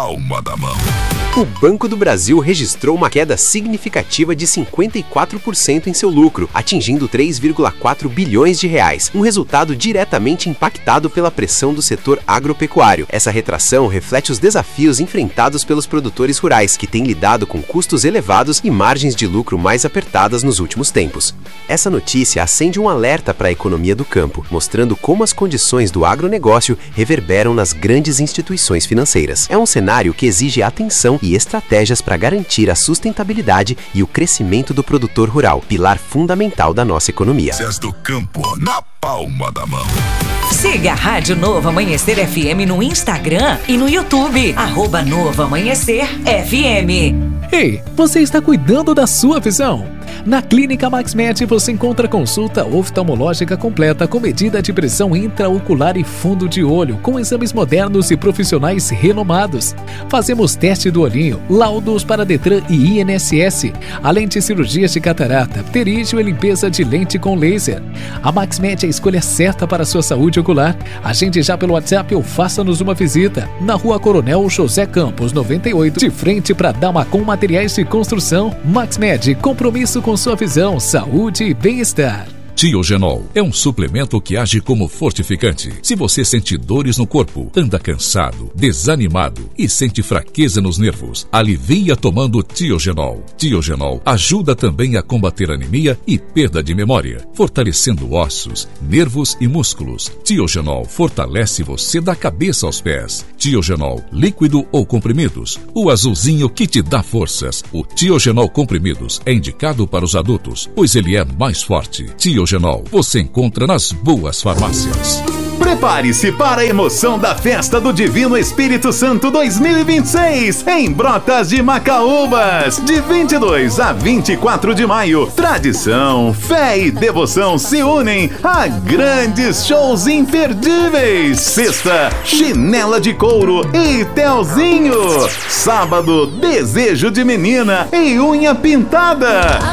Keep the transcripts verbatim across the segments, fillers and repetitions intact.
palma da mão. O Banco do Brasil registrou uma queda significativa de cinquenta e quatro por cento em seu lucro, atingindo três vírgula quatro bilhões de reais, um resultado diretamente impactado pela pressão do setor agropecuário. Essa retração reflete os desafios enfrentados pelos produtores rurais, que têm lidado com custos elevados e margens de lucro mais apertadas nos últimos tempos. Essa notícia acende um alerta para a economia do campo, mostrando como as condições do agronegócio reverberam nas grandes instituições financeiras. É um cenário que exige atenção e estratégias para garantir a sustentabilidade e o crescimento do produtor rural, pilar fundamental da nossa economia. Notícias do campo na palma da mão. Siga a Rádio Novo Amanhecer F M no Instagram e no YouTube, arroba Novo Amanhecer F M. Ei, você está cuidando da sua visão? Na Clínica MaxMed você encontra consulta oftalmológica completa com medida de pressão intraocular e fundo de olho, com exames modernos e profissionais renomados. Fazemos teste do olhinho, laudos para Detran e I N S S, além de cirurgias de catarata, pterígio e limpeza de lente com laser. A MaxMed é a escolha certa para a sua saúde ocular. Agende já pelo WhatsApp ou faça-nos uma visita. Na Rua Coronel José Campos, noventa e oito, de frente para Damacom Materiais de Construção. MaxMed, compromisso com sua visão, saúde e bem-estar. Tiogenol é um suplemento que age como fortificante. Se você sente dores no corpo, anda cansado, desanimado e sente fraqueza nos nervos, alivia tomando Tiogenol. Tiogenol ajuda também a combater anemia e perda de memória, fortalecendo ossos, nervos e músculos. Tiogenol fortalece você da cabeça aos pés. Tiogenol, líquido ou comprimidos, o azulzinho que te dá forças. O Tiogenol comprimidos é indicado para os adultos, pois ele é mais forte. Tiogenol você encontra nas boas farmácias. Prepare-se para a emoção da Festa do Divino Espírito Santo dois mil e vinte e seis em Brotas de Macaúbas, de vinte e dois a vinte e quatro de maio. Tradição, fé e devoção se unem a grandes shows imperdíveis. Sexta, Chinela de Couro e Telzinho. Sábado, Desejo de Menina e Unha Pintada.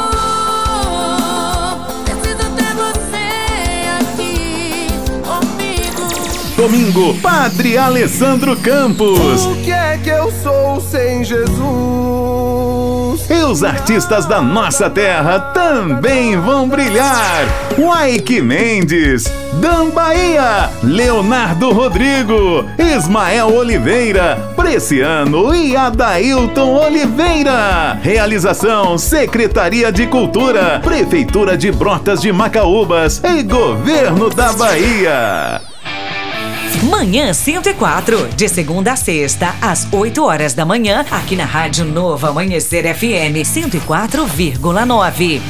Domingo, Padre Alessandro Campos. O que é que eu sou sem Jesus? E os artistas da nossa terra também vão brilhar. Waike Mendes, Dan Bahia, Leonardo Rodrigo, Ismael Oliveira, Preciano e Adailton Oliveira. Realização Secretaria de Cultura, Prefeitura de Brotas de Macaúbas e Governo da Bahia. Manhã cento e quatro, de segunda a sexta, às oito horas da manhã, aqui na Rádio Novo Amanhecer F M cento e quatro vírgula nove.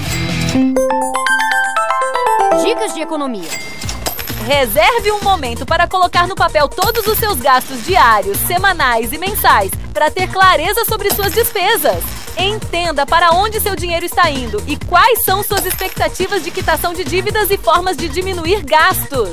Dicas de economia. Reserve um momento para colocar no papel todos os seus gastos diários, semanais e mensais, para ter clareza sobre suas despesas. Entenda para onde seu dinheiro está indo e quais são suas expectativas de quitação de dívidas e formas de diminuir gastos.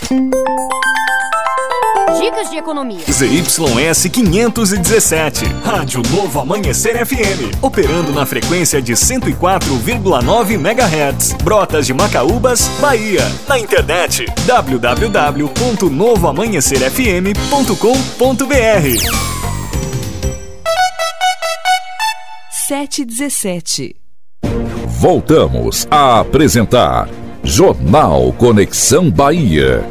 Dicas de economia. Z Y S quinhentos e dezessete, Rádio Novo Amanhecer F M, operando na frequência de cento e quatro vírgula nove megahertz, Brotas de Macaúbas, Bahia. Na internet, w w w ponto novo amanhecer f m ponto com ponto b r. sete e dezessete. Voltamos a apresentar Jornal Conexão Bahia.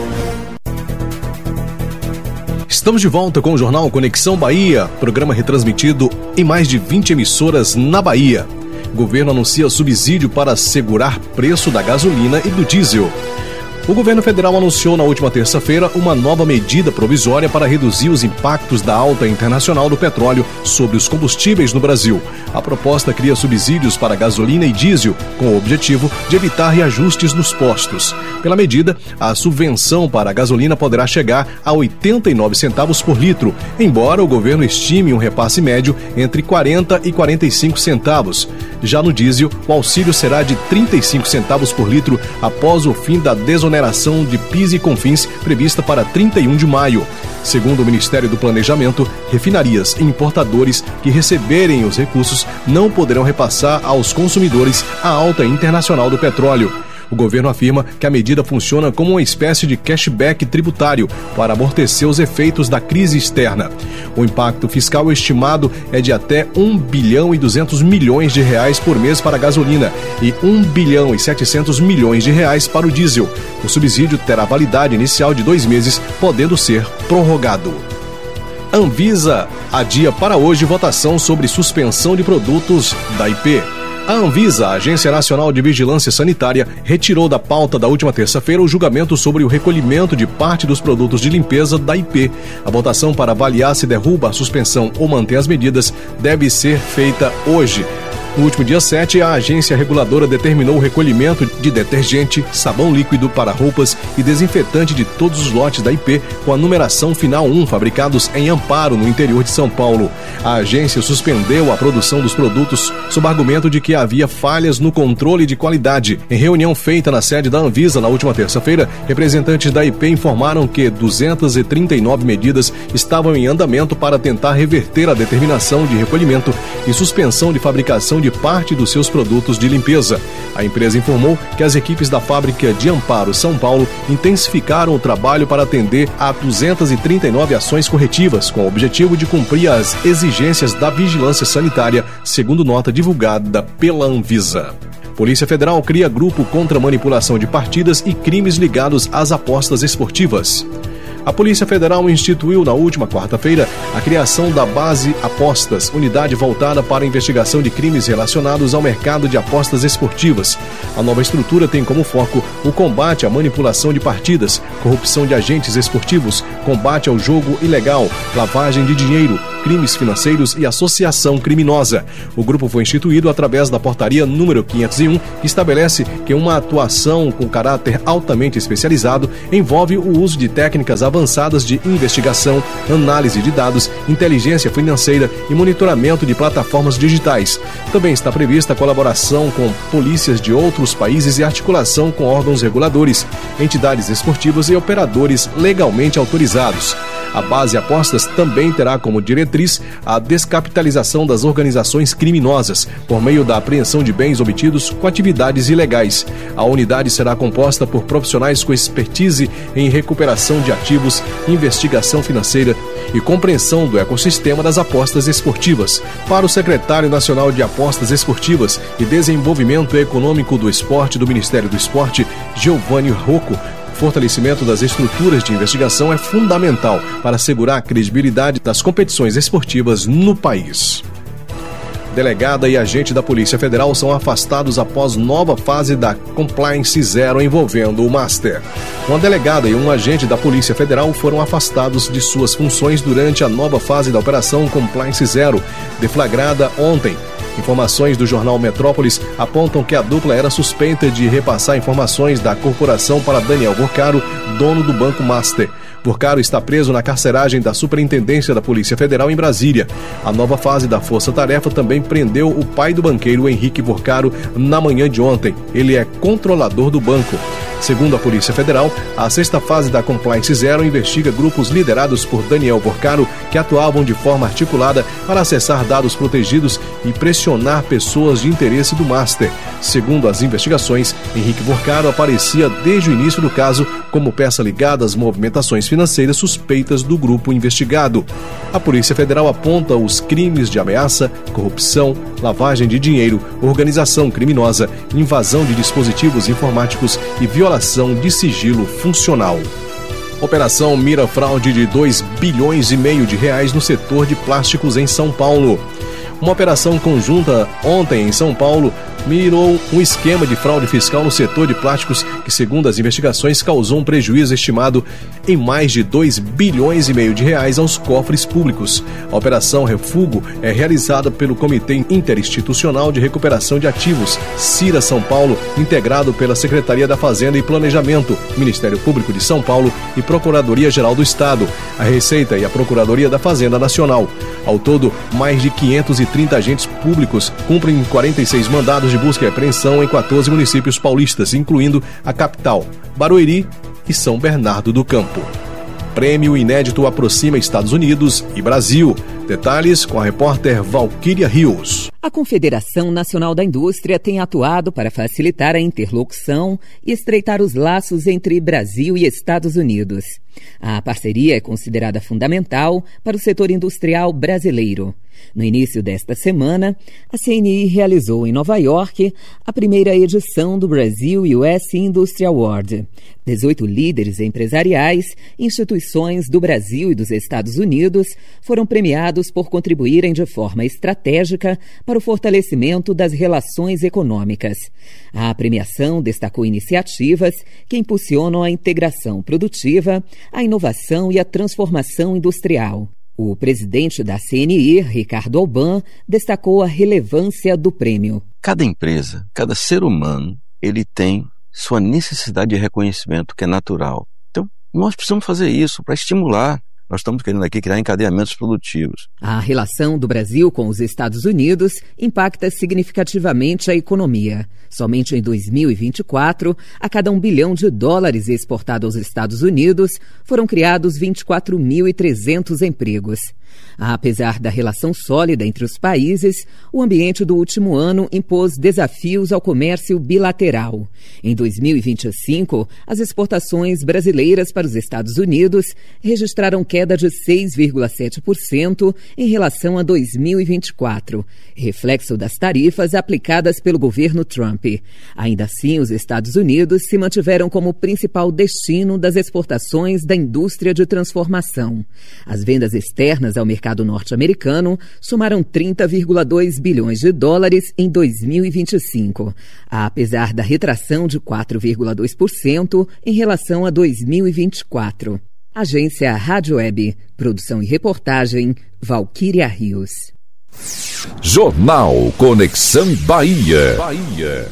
Estamos de volta com o Jornal Conexão Bahia, programa retransmitido em mais de vinte emissoras na Bahia. O governo anuncia subsídio para segurar preço da gasolina e do diesel. O governo federal anunciou na última terça-feira uma nova medida provisória para reduzir os impactos da alta internacional do petróleo sobre os combustíveis no Brasil. A proposta cria subsídios para gasolina e diesel, com o objetivo de evitar reajustes nos postos. Pela medida, a subvenção para a gasolina poderá chegar a oitenta e nove centavos por litro, embora o governo estime um repasse médio entre quarenta e quarenta e cinco centavos. Já no diesel, o auxílio será de trinta e cinco centavos por litro após o fim da desoneração de PIS e CONFINS prevista para trinta e um de maio. Segundo o Ministério do Planejamento, refinarias e importadores que receberem os recursos não poderão repassar aos consumidores a alta internacional do petróleo. O governo afirma que a medida funciona como uma espécie de cashback tributário para amortecer os efeitos da crise externa. O impacto fiscal estimado é de até um bilhão e duzentos milhões de reais por mês para a gasolina e um bilhão e setecentos milhões de reais para o diesel. O subsídio terá validade inicial de dois meses, podendo ser prorrogado. Anvisa adia para hoje votação sobre suspensão de produtos da I P. A Anvisa, a Agência Nacional de Vigilância Sanitária, retirou da pauta da última terça-feira o julgamento sobre o recolhimento de parte dos produtos de limpeza da I P. A votação para avaliar se derruba a suspensão ou mantém as medidas deve ser feita hoje. No último dia sete, a agência reguladora determinou o recolhimento de detergente, sabão líquido para roupas e desinfetante de todos os lotes da I P com a numeração final um, fabricados em Amparo, no interior de São Paulo. A agência suspendeu a produção dos produtos sob argumento de que havia falhas no controle de qualidade. Em reunião feita na sede da Anvisa na última terça-feira, representantes da I P informaram que duzentas e trinta e nove medidas estavam em andamento para tentar reverter a determinação de recolhimento e suspensão de fabricação de de parte dos seus produtos de limpeza. A empresa informou que as equipes da fábrica de Amparo, São Paulo, intensificaram o trabalho para atender a duzentas e trinta e nove ações corretivas, com o objetivo de cumprir as exigências da vigilância sanitária, segundo nota divulgada pela Anvisa. Polícia Federal cria grupo contra manipulação de partidas e crimes ligados às apostas esportivas. A Polícia Federal instituiu na última quarta-feira a criação da Base Apostas, unidade voltada para a investigação de crimes relacionados ao mercado de apostas esportivas. A nova estrutura tem como foco o combate à manipulação de partidas, corrupção de agentes esportivos, combate ao jogo ilegal, lavagem de dinheiro, crimes financeiros e associação criminosa. O grupo foi instituído através da portaria número quinhentos e um, que estabelece que uma atuação com caráter altamente especializado envolve o uso de técnicas avançadas de investigação, análise de dados, inteligência financeira e monitoramento de plataformas digitais. Também está prevista a colaboração com polícias de outros países e articulação com órgãos reguladores, entidades esportivas e operadores legalmente autorizados. A Base Apostas também terá como diretriz a descapitalização das organizações criminosas, por meio da apreensão de bens obtidos com atividades ilegais. A unidade será composta por profissionais com expertise em recuperação de ativos, investigação financeira e compreensão do ecossistema das apostas esportivas. Para o secretário nacional de Apostas Esportivas e Desenvolvimento Econômico do Esporte do Ministério do Esporte, Giovanni Rocco, o fortalecimento das estruturas de investigação é fundamental para assegurar a credibilidade das competições esportivas no país. Delegada e agente da Polícia Federal são afastados após nova fase da Compliance Zero envolvendo o Master. Uma delegada e um agente da Polícia Federal foram afastados de suas funções durante a nova fase da Operação Compliance Zero, deflagrada ontem. Informações do jornal Metrópolis apontam que a dupla era suspeita de repassar informações da corporação para Daniel Vorcaro, dono do Banco Master. Vorcaro está preso na carceragem da Superintendência da Polícia Federal em Brasília. A nova fase da Força Tarefa também prendeu o pai do banqueiro Henrique Vorcaro na manhã de ontem. Ele é controlador do banco. Segundo a Polícia Federal, a sexta fase da Compliance Zero investiga grupos liderados por Daniel Vorcaro que atuavam de forma articulada para acessar dados protegidos e pressionar pessoas de interesse do Master. Segundo as investigações, Henrique Vorcaro aparecia desde o início do caso como peça ligada às movimentações financeiras suspeitas do grupo investigado. A Polícia Federal aponta os crimes de ameaça, corrupção, lavagem de dinheiro, organização criminosa, invasão de dispositivos informáticos e violação de sigilo funcional. Operação mira fraude de dois bilhões e meio de reais no setor de plásticos em São Paulo. Uma operação conjunta ontem em São Paulo mirou um esquema de fraude fiscal no setor de plásticos que, segundo as investigações, causou um prejuízo estimado em mais de dois bilhões e meio de reais aos cofres públicos. A Operação Refúgio é realizada pelo Comitê Interinstitucional de Recuperação de Ativos, CIRA São Paulo, integrado pela Secretaria da Fazenda e Planejamento, Ministério Público de São Paulo e Procuradoria-Geral do Estado, a Receita e a Procuradoria da Fazenda Nacional. Ao todo, mais de quinhentos e trinta agentes públicos cumprem quarenta e seis mandados de busca e apreensão em quatorze municípios paulistas, incluindo a capital, Barueri e São Bernardo do Campo. Prêmio inédito aproxima Estados Unidos e Brasil. Detalhes com a repórter Valquíria Rios. A Confederação Nacional da Indústria tem atuado para facilitar a interlocução e estreitar os laços entre Brasil e Estados Unidos. A parceria é considerada fundamental para o setor industrial brasileiro. No início desta semana, a C N I realizou em Nova York a primeira edição do Brasil U S Industry Award. dezoito líderes empresariais, instituições do Brasil e dos Estados Unidos foram premiados por contribuírem de forma estratégica para o fortalecimento das relações econômicas. A premiação destacou iniciativas que impulsionam a integração produtiva, a inovação e a transformação industrial. O presidente da C N I, Ricardo Alban, destacou a relevância do prêmio. Cada empresa, cada ser humano, ele tem sua necessidade de reconhecimento, que é natural. Então, nós precisamos fazer isso para estimular. Nós estamos querendo aqui criar encadeamentos produtivos. A relação do Brasil com os Estados Unidos impacta significativamente a economia. Somente em dois mil e vinte e quatro, a cada um bilhão de dólares exportado aos Estados Unidos, foram criados vinte e quatro mil e trezentos empregos. Apesar da relação sólida entre os países, o ambiente do último ano impôs desafios ao comércio bilateral. Em dois mil e vinte e cinco, as exportações brasileiras para os Estados Unidos registraram queda de seis vírgula sete por cento em relação a dois mil e vinte e quatro, reflexo das tarifas aplicadas pelo governo Trump. Ainda assim, os Estados Unidos se mantiveram como principal destino das exportações da indústria de transformação. As vendas externas ao mercado norte-americano somaram trinta vírgula dois bilhões de dólares em dois mil e vinte e cinco, apesar da retração de quatro vírgula dois por cento em relação a dois mil e vinte e quatro. Agência Rádio Web, produção e reportagem, Valquíria Rios. Jornal Conexão Bahia. Bahia.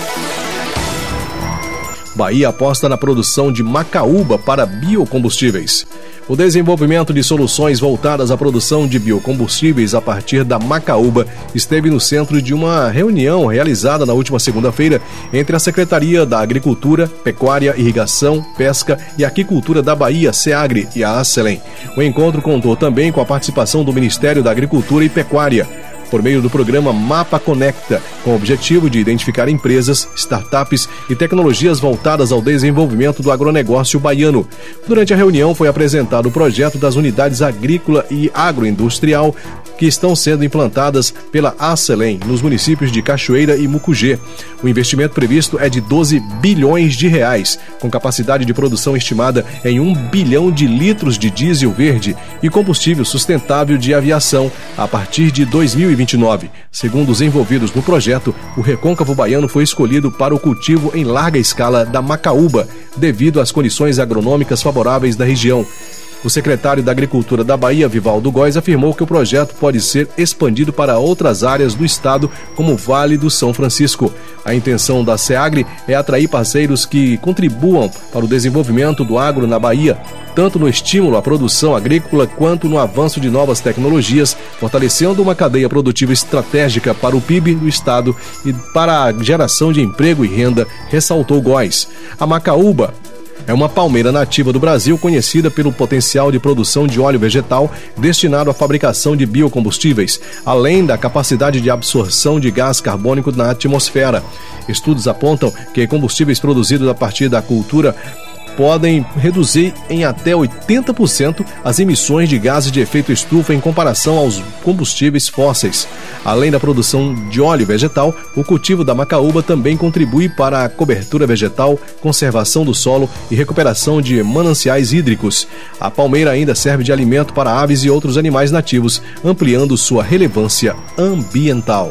Bahia aposta na produção de macaúba para biocombustíveis. O desenvolvimento de soluções voltadas à produção de biocombustíveis a partir da macaúba esteve no centro de uma reunião realizada na última segunda-feira entre a Secretaria da Agricultura, Pecuária, Irrigação, Pesca e Aquicultura da Bahia, SEAGRE, e a Acelen. O encontro contou também com a participação do Ministério da Agricultura e Pecuária, por meio do programa Mapa Conecta, com o objetivo de identificar empresas, startups e tecnologias voltadas ao desenvolvimento do agronegócio baiano. Durante a reunião foi apresentado o projeto das unidades agrícola e agroindustrial que estão sendo implantadas pela Acelen nos municípios de Cachoeira e Mucugê. O investimento previsto é de doze bilhões de reais, com capacidade de produção estimada em um bilhão de litros de diesel verde e combustível sustentável de aviação a partir de dois mil e vinte e nove. Segundo os envolvidos no projeto, o recôncavo baiano foi escolhido para o cultivo em larga escala da macaúba, devido às condições agronômicas favoráveis da região. O secretário da Agricultura da Bahia, Vivaldo Góes, afirmou que o projeto pode ser expandido para outras áreas do estado, como o Vale do São Francisco. A intenção da SEAGRE é atrair parceiros que contribuam para o desenvolvimento do agro na Bahia, tanto no estímulo à produção agrícola quanto no avanço de novas tecnologias, fortalecendo uma cadeia produtiva estratégica para o P I B do estado e para a geração de emprego e renda, ressaltou Góes. A macaúba é uma palmeira nativa do Brasil conhecida pelo potencial de produção de óleo vegetal destinado à fabricação de biocombustíveis, além da capacidade de absorção de gás carbônico na atmosfera. Estudos apontam que combustíveis produzidos a partir da cultura podem reduzir em até oitenta por cento as emissões de gases de efeito estufa em comparação aos combustíveis fósseis. Além da produção de óleo vegetal, o cultivo da macaúba também contribui para a cobertura vegetal, conservação do solo e recuperação de mananciais hídricos. A palmeira ainda serve de alimento para aves e outros animais nativos, ampliando sua relevância ambiental.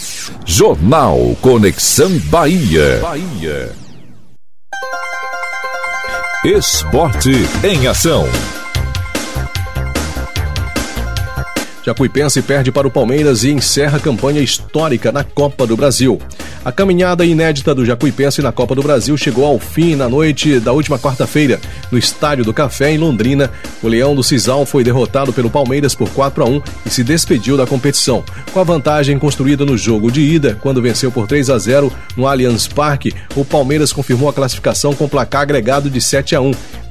Jornal Conexão Bahia. Bahia. Esporte em ação. Jacuipense perde para o Palmeiras e encerra campanha histórica na Copa do Brasil. A caminhada inédita do Jacuipense na Copa do Brasil chegou ao fim na noite da última quarta-feira. No Estádio do Café, em Londrina, o Leão do Cisal foi derrotado pelo Palmeiras por quatro a um e se despediu da competição. Com a vantagem construída no jogo de ida, quando venceu por três a zero no Allianz Parque, o Palmeiras confirmou a classificação com placar agregado de sete a um.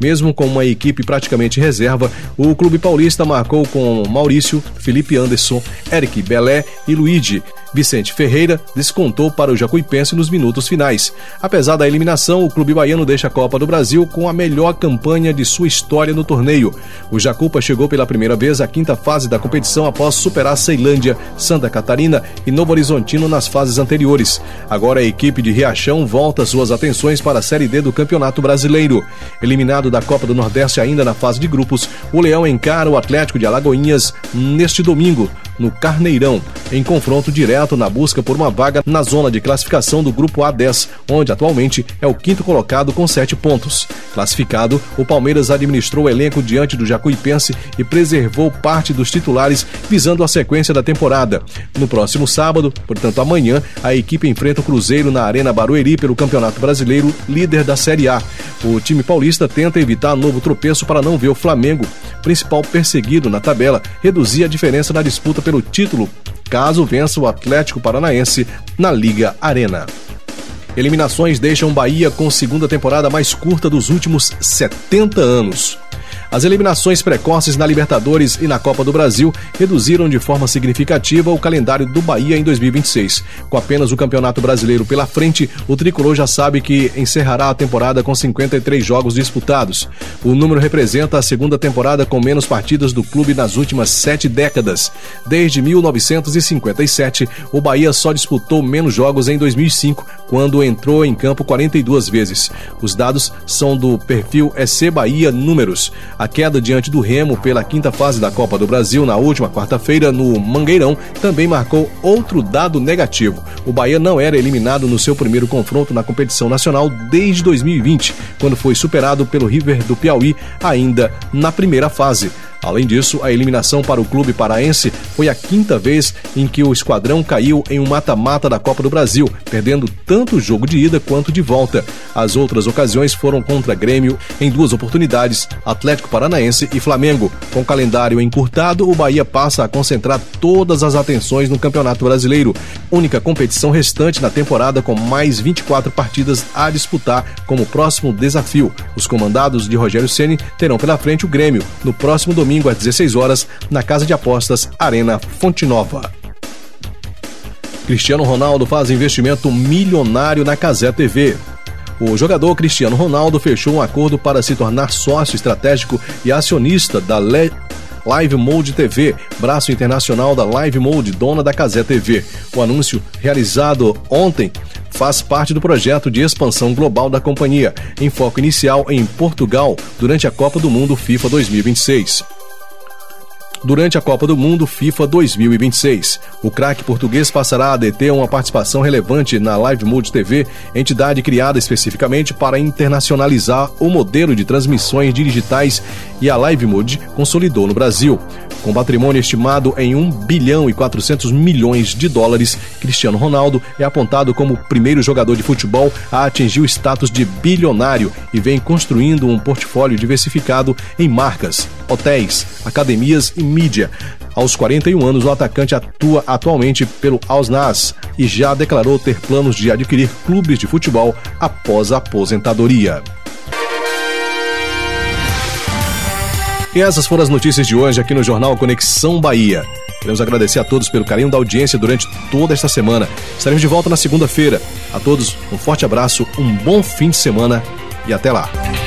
Mesmo com uma equipe praticamente reserva, o clube paulista marcou com Maurício, Felipe Anderson, Eric Belé e Luigi. Vicente Ferreira descontou para o Jacuipense nos minutos finais. Apesar da eliminação, o clube baiano deixa a Copa do Brasil com a melhor campanha de sua história no torneio. O Jacupa chegou pela primeira vez à quinta fase da competição após superar Ceilândia, Santa Catarina e Novo Horizontino nas fases anteriores. Agora a equipe de Riachão volta suas atenções para a Série D do Campeonato Brasileiro. Eliminado da Copa do Nordeste ainda na fase de grupos, o Leão encara o Atlético de Alagoinhas neste domingo, no Carneirão, em confronto direto na busca por uma vaga na zona de classificação do Grupo A dez, onde atualmente é o quinto colocado com sete pontos. Classificado, o Palmeiras administrou o elenco diante do Jacuipense e preservou parte dos titulares visando a sequência da temporada. No próximo sábado, portanto amanhã, a equipe enfrenta o Cruzeiro na Arena Barueri pelo Campeonato Brasileiro, líder da Série A. O time paulista tenta evitar novo tropeço para não ver o Flamengo, principal perseguido na tabela, reduzir a diferença na disputa pelo título, caso vença o Atlético Paranaense na Liga Arena. Eliminações deixam Bahia com segunda temporada mais curta dos últimos setenta anos. As eliminações precoces na Libertadores e na Copa do Brasil reduziram de forma significativa o calendário do Bahia em dois mil e vinte e seis. Com apenas o Campeonato Brasileiro pela frente, o tricolor já sabe que encerrará a temporada com cinquenta e três jogos disputados. O número representa a segunda temporada com menos partidas do clube nas últimas sete décadas. Desde mil novecentos e cinquenta e sete, o Bahia só disputou menos jogos em dois mil e cinco, quando entrou em campo quarenta e duas vezes. Os dados são do perfil E C Bahia Números. A queda diante do Remo pela quinta fase da Copa do Brasil na última quarta-feira no Mangueirão também marcou outro dado negativo. O Bahia não era eliminado no seu primeiro confronto na competição nacional desde dois mil e vinte, quando foi superado pelo River do Piauí ainda na primeira fase. Além disso, a eliminação para o clube paraense foi a quinta vez em que o esquadrão caiu em um mata-mata da Copa do Brasil, perdendo tanto o jogo de ida quanto de volta. As outras ocasiões foram contra Grêmio, em duas oportunidades, Atlético Paranaense e Flamengo. Com o calendário encurtado, o Bahia passa a concentrar todas as atenções no Campeonato Brasileiro, única competição restante na temporada com mais vinte e quatro partidas a disputar como próximo desafio. Os comandados de Rogério Ceni terão pela frente o Grêmio no próximo domingo às dezesseis horas, na Casa de Apostas Arena Fonte Nova. Cristiano Ronaldo faz investimento milionário na Cazé T V. O jogador Cristiano Ronaldo fechou um acordo para se tornar sócio estratégico e acionista da Le... Live Mode T V, braço internacional da Live Mode, dona da Cazé T V. O anúncio, realizado ontem, faz parte do projeto de expansão global da companhia, em foco inicial em Portugal, durante a Copa do Mundo FIFA dois mil e vinte e seis. Durante a Copa do Mundo FIFA dois mil e vinte e seis, o craque português passará a deter uma participação relevante na Live Mode T V, entidade criada especificamente para internacionalizar o modelo de transmissões digitais, e a Live Mode consolidou no Brasil. Com patrimônio estimado em um bilhão e quatrocentos milhões de dólares, Cristiano Ronaldo é apontado como o primeiro jogador de futebol a atingir o status de bilionário e vem construindo um portfólio diversificado em marcas, hotéis, academias e mídia. Aos quarenta e um anos, o atacante atua atualmente pelo Al Nassr e já declarou ter planos de adquirir clubes de futebol após a aposentadoria. E essas foram as notícias de hoje aqui no Jornal Conexão Bahia. Queremos agradecer a todos pelo carinho da audiência durante toda esta semana. Estaremos de volta na segunda-feira. A todos, um forte abraço, um bom fim de semana e até lá.